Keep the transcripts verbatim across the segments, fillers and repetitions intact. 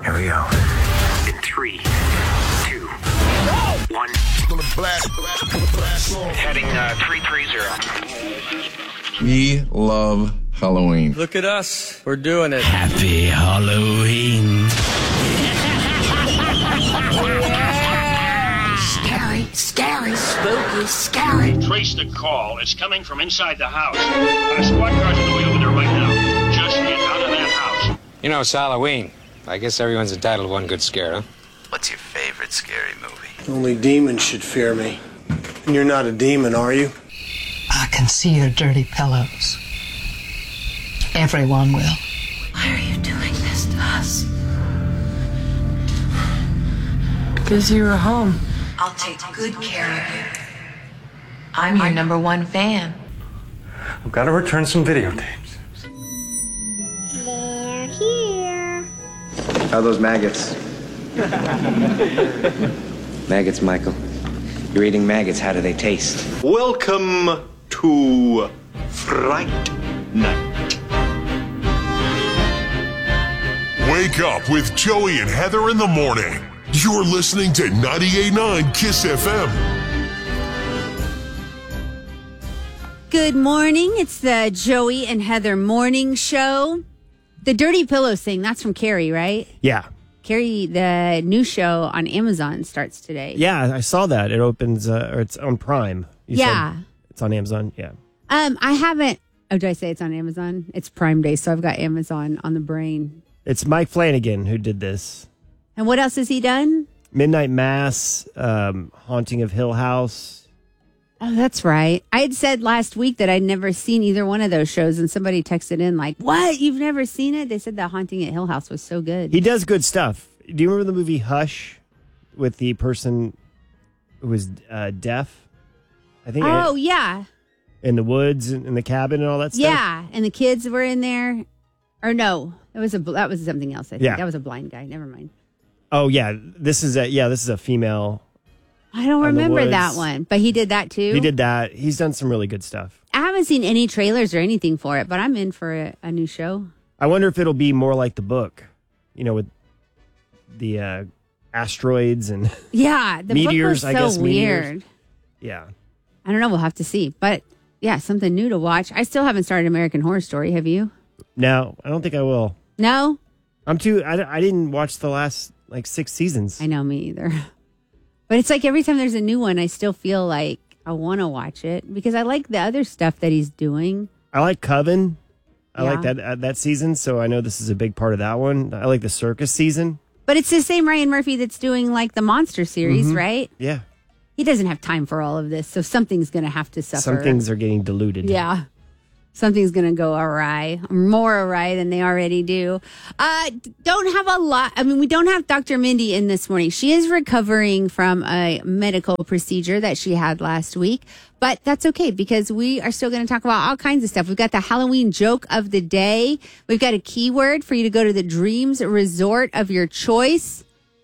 Here we go. In three, two, one. Blast, blast, blast. Heading uh, three three zero. We love Halloween. Look at us. We're doing it. Happy Halloween. Scary, scary, spooky, scary. Trace the call. It's coming from inside the house. Uh, squad cars on the way over there right now. Just get out of that house. You know, it's Halloween. I guess everyone's entitled to one good scare, huh? What's your favorite scary movie? Only demons should fear me. And you're not a demon, are you? I can see your dirty pillows. Everyone will. Why are you doing this to us? Because you were home. I'll take good care of you. I'm your number one fan. I've got to return some videotapes. They're here. How are those maggots? Maggots, Michael. You're eating maggots. How do they taste? Welcome to Fright Night. Wake up with Joey and Heather in the morning. You're listening to ninety-eight point nine KISS F M. Good morning. It's the Joey and Heather morning show. The Dirty Pillows thing, that's from Carrie, right? Yeah. Carrie, the new show on Amazon starts today. Yeah, I saw that. It opens, uh, or it's on Prime. You yeah. said it's on Amazon. Yeah. Um, I haven't, oh, did I say it's on Amazon? It's Prime Day, so I've got Amazon on the brain. It's Mike Flanagan who did this. And what else has he done? Midnight Mass, um, Haunting of Hill House. Oh, that's right. I had said last week that I'd never seen either one of those shows, and somebody texted in like, what? You've never seen it? They said The Haunting at Hill House was so good. He does good stuff. Do you remember the movie Hush with the person who was uh, deaf? I think. Oh, it, yeah. In the woods, in the cabin and all that stuff? Yeah, and the kids were in there. Or no, it was a that was something else, I think. Yeah. That was a blind guy. Never mind. Oh, yeah. This is a, yeah, this is a female. I don't remember that one, but he did that too. He did that. He's done some really good stuff. I haven't seen any trailers or anything for it, but I'm in for a, a new show. I wonder if it'll be more like the book, you know, with the uh, asteroids and yeah, the meteors. book was so I guess weird. Meteors. Yeah, I don't know. We'll have to see, but yeah, something new to watch. I still haven't started American Horror Story. Have you? No, I don't think I will. No, I'm too. I, I didn't watch the last like six seasons. I know, me either. But it's like every time there's a new one, I still feel like I want to watch it because I like the other stuff that he's doing. I like Coven. I yeah. like that uh, that season, so I know this is a big part of that one. I like the circus season. But it's the same Ryan Murphy that's doing like the Monster series, mm-hmm. right? Yeah. He doesn't have time for all of this, so something's going to have to suffer. Some things are getting diluted. Yeah. Something's going to go awry, more awry than they already do. Uh, don't have a lot. I mean, we don't have Doctor Mindy in this morning. She is recovering from a medical procedure that she had last week, but that's okay because we are still going to talk about all kinds of stuff. We've got the Halloween joke of the day. We've got a keyword for you to go to the Dreams Resort of your choice.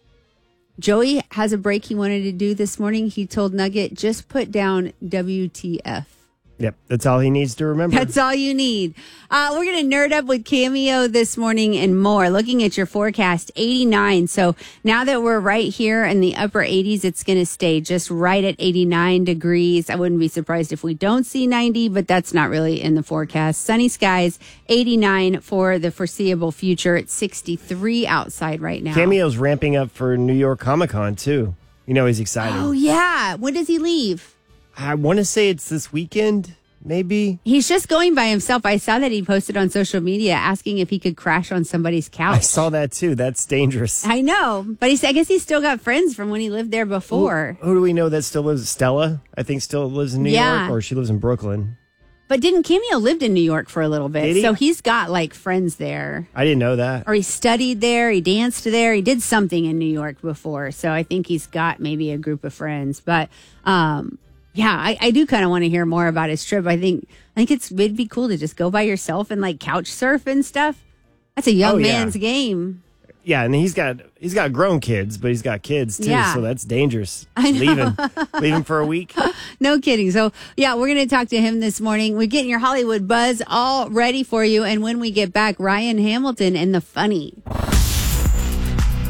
Joey has a break he wanted to do this morning. He told Nugget, just put down W T F. Yep, that's all he needs to remember. That's all you need. Uh, we're going to nerd up with Cameo this morning and more. Looking at your forecast, eighty-nine. So now that we're right here in the upper eighties, it's going to stay just right at eighty-nine degrees. I wouldn't be surprised if we don't see ninety, but that's not really in the forecast. Sunny skies, eighty-nine for the foreseeable future. It's sixty-three outside right now. Cameo's ramping up for New York Comic Con, too. You know, he's excited. Oh, yeah. When does he leave? I want to say it's this weekend, maybe. He's just going by himself. I saw that he posted on social media asking if he could crash on somebody's couch. I saw that too. That's dangerous. I know, but he's, I guess he's still got friends from when he lived there before. Who, who do we know that still lives? Stella, I think, still lives in New yeah. York, or she lives in Brooklyn. But didn't Cameo lived in New York for a little bit? He? So he's got like friends there. I didn't know that. Or he studied there. He danced there. He did something in New York before. So I think he's got maybe a group of friends. But um, yeah, I, I do kind of want to hear more about his trip. I think I think it's it'd be cool to just go by yourself and like couch surf and stuff. That's a young oh, yeah. man's game. Yeah, and he's got he's got grown kids, but he's got kids too, yeah. so that's dangerous. I know. Leaving, leaving for a week. No kidding. So yeah, we're going to talk to him this morning. We're getting your Hollywood buzz all ready for you, and when we get back, Ryan Hamilton and the funny.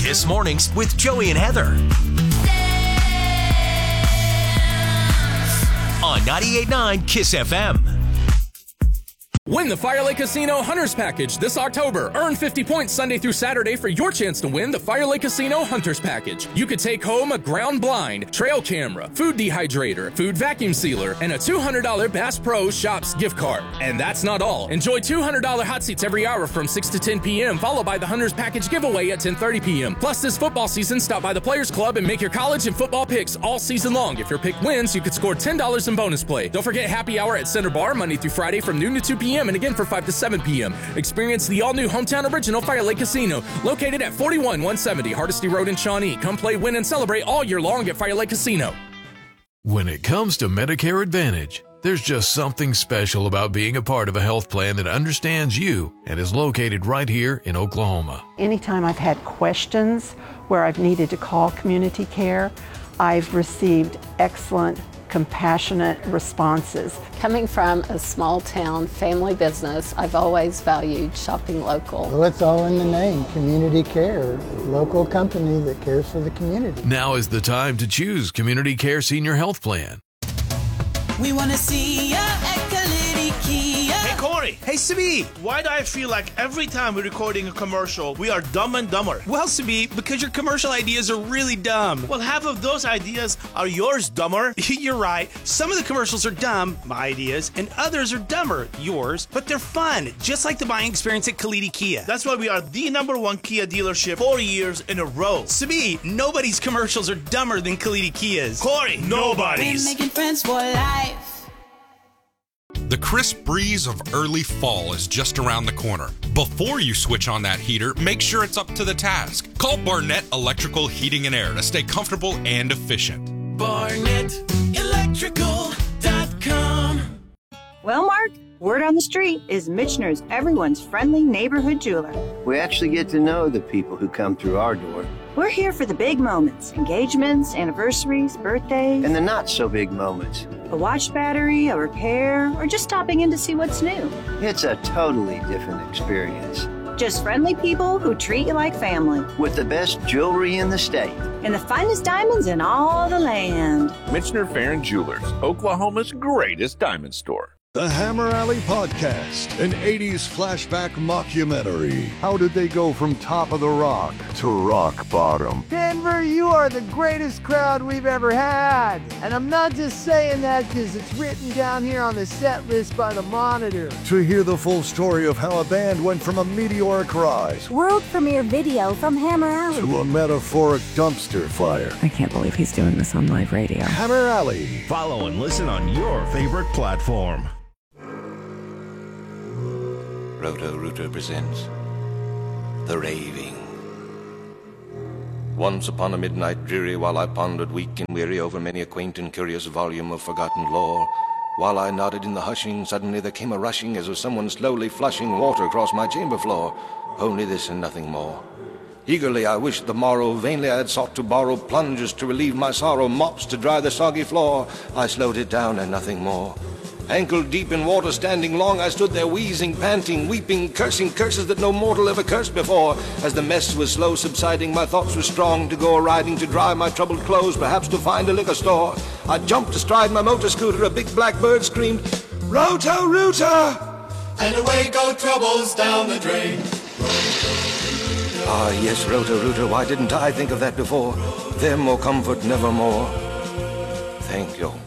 Kiss Mornings with Joey and Heather. On ninety-eight point nine Kiss F M. Win the Fire Lake Casino Hunters Package this October. Earn fifty points Sunday through Saturday for your chance to win the Fire Lake Casino Hunters Package. You could take home a ground blind, trail camera, food dehydrator, food vacuum sealer, and a two hundred dollars Bass Pro Shops gift card. And that's not all. Enjoy two hundred dollars hot seats every hour from six to ten p.m., followed by the Hunters Package giveaway at ten thirty p.m. Plus, this football season, stop by the Players Club and make your college and football picks all season long. If your pick wins, you could score ten dollars in bonus play. Don't forget happy hour at Center Bar Monday through Friday from noon to two p.m. and again for five to seven p.m. Experience the all-new hometown original Fire Lake Casino, located at forty-one one seventy Hardesty Road in Shawnee. Come play, win, and celebrate all year long at Fire Lake Casino. When it comes to Medicare Advantage, there's just something special about being a part of a health plan that understands you and is located right here in Oklahoma. Anytime I've had questions where I've needed to call community care, I've received excellent, compassionate responses. Coming from a small town family business, I've always valued shopping local. Well, it's all in the name, community care, local company that cares for the community. Now is the time to choose Community Care Senior Health Plan. We want to see ya at Kalidi Kia. Hey, Corey. Hey, Sabi. Why do I feel like every time we're recording a commercial, we are dumb and dumber? Well, Sabi, because your commercial ideas are really dumb. Well, half of those ideas are yours, dumber. You're right. Some of the commercials are dumb, my ideas, and others are dumber, yours, but they're fun, just like the buying experience at Kalidi Kia. That's why we are the number one Kia dealership four years in a row. Sabi, nobody's commercials are dumber than Kalidi Kia's. Corey, nobody's. We're making friends for life. The crisp breeze of early fall is just around the corner. Before you switch on that heater, make sure it's up to the task. Call Barnett Electrical Heating and Air to stay comfortable and efficient. Barnett Electrical dot com. Well, Mark, word on the street is Michener's everyone's friendly neighborhood jeweler. We actually get to know the people who come through our door. We're here for the big moments, engagements, anniversaries, birthdays. And the not so big moments. A watch battery, a repair, or just stopping in to see what's new. It's a totally different experience. Just friendly people who treat you like family. With the best jewelry in the state. And the finest diamonds in all the land. Michener Farron Jewelers, Oklahoma's greatest diamond store. The Hammer Alley Podcast, an eighties flashback mockumentary. How did they go from top of the rock to rock bottom? Denver, you are the greatest crowd we've ever had. And I'm not just saying that because it's written down here on the set list by the Monitor. To hear the full story of how a band went from a meteoric rise, world premiere video from Hammer Alley, to a metaphoric dumpster fire. I can't believe he's doing this on live radio. Hammer Alley. Follow and listen on your favorite platform. Roto-Rooter presents The Raving. Once upon a midnight dreary, while I pondered weak and weary over many a quaint and curious volume of forgotten lore, while I nodded in the hushing, suddenly there came a rushing as of someone slowly flushing water across my chamber floor. Only this and nothing more. Eagerly I wished the morrow, vainly I had sought to borrow plungers to relieve my sorrow, mops to dry the soggy floor. I slowed it down and nothing more. Ankle deep in water, standing long, I stood there wheezing, panting, weeping, cursing curses that no mortal ever cursed before. As the mess was slow subsiding, my thoughts were strong to go a-riding, to dry my troubled clothes, perhaps to find a liquor store. I jumped astride my motor scooter, a big black bird screamed, Roto-Rooter! And away go troubles down the drain. Ah, yes, Roto-Rooter, why didn't I think of that before? Them or comfort nevermore. Thank you.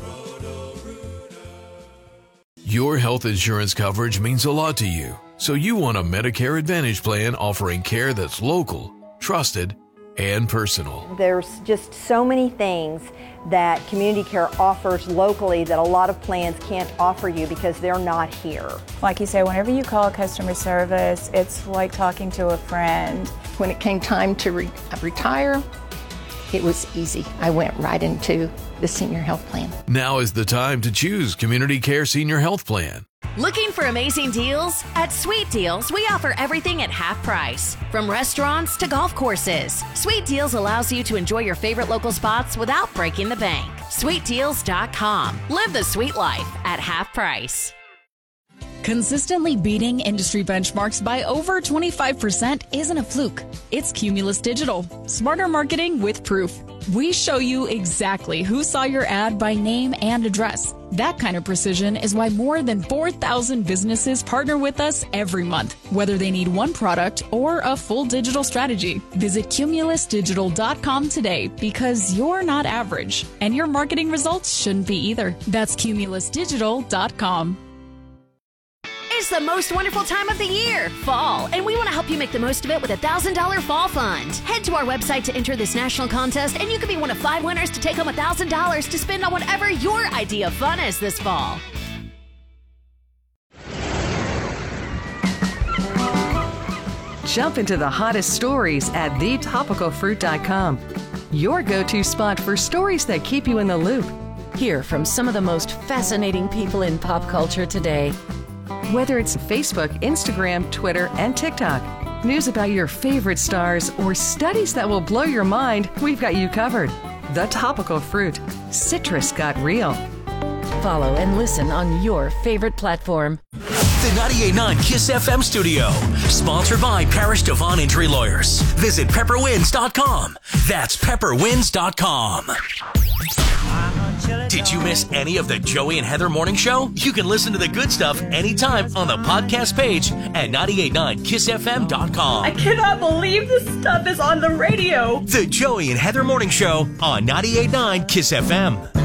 Your health insurance coverage means a lot to you, so you want a Medicare Advantage plan offering care that's local, trusted, and personal. There's just so many things that community care offers locally that a lot of plans can't offer you because they're not here. Like you say, whenever you call customer service, it's like talking to a friend. When it came time to re- retire, it was easy. I went right into the senior health plan. Now is the time to choose Community Care Senior Health Plan. Looking for amazing deals? At Sweet Deals, we offer everything at half price. From restaurants to golf courses, Sweet Deals allows you to enjoy your favorite local spots without breaking the bank. sweet deals dot com. Live the sweet life at half price. Consistently beating industry benchmarks by over twenty-five percent isn't a fluke. It's Cumulus Digital. Smarter marketing with proof. We show you exactly who saw your ad by name and address. That kind of precision is why more than four thousand businesses partner with us every month, whether they need one product or a full digital strategy. Visit cumulus digital dot com today because you're not average, and your marketing results shouldn't be either. That's cumulus digital dot com. It's the most wonderful time of the year, fall, and we want to help you make the most of it with a one thousand dollars Fall Fund. Head to our website to enter this national contest, and you could be one of five winners to take home one thousand dollars to spend on whatever your idea of fun is this fall. Jump into the hottest stories at the topical fruit dot com. Your go-to spot for stories that keep you in the loop. Hear from some of the most fascinating people in pop culture today. Whether it's Facebook, Instagram, Twitter, and TikTok, news about your favorite stars, or studies that will blow your mind, we've got you covered. The Topical Fruit. Citrus got real. Follow and listen on your favorite platform. The ninety-eight point nine KISS F M studio. Sponsored by Parish Devon Injury Lawyers. Visit pepper wins dot com. That's pepper wins dot com. Did you miss any of the Joey and Heather Morning Show? You can listen to the good stuff anytime on the podcast page at ninety-eight point nine kiss f m dot com. I cannot believe this stuff is on the radio. The Joey and Heather Morning Show on ninety-eight point nine KISS F M.